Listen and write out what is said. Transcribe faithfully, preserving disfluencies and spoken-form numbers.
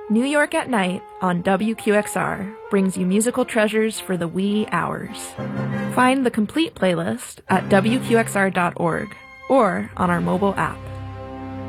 New York at Night on W Q X R brings you musical treasures for the wee hours. Find the complete playlist at W Q X R dot org or on our mobile app.